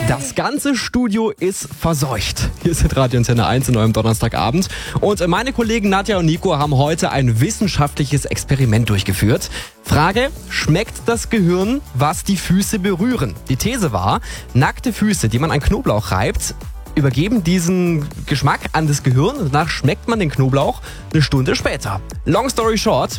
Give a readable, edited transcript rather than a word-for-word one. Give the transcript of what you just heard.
Das ganze Studio ist verseucht. Hier ist Radio Antenne 1 in eurem Donnerstagabend. Und meine Kollegen Nadja und Nico haben heute ein wissenschaftliches Experiment durchgeführt. Frage: Schmeckt das Gehirn, was die Füße berühren? Die These war, nackte Füße, die man an Knoblauch reibt, übergeben diesen Geschmack an das Gehirn und danach schmeckt man den Knoblauch eine Stunde später. Long story short,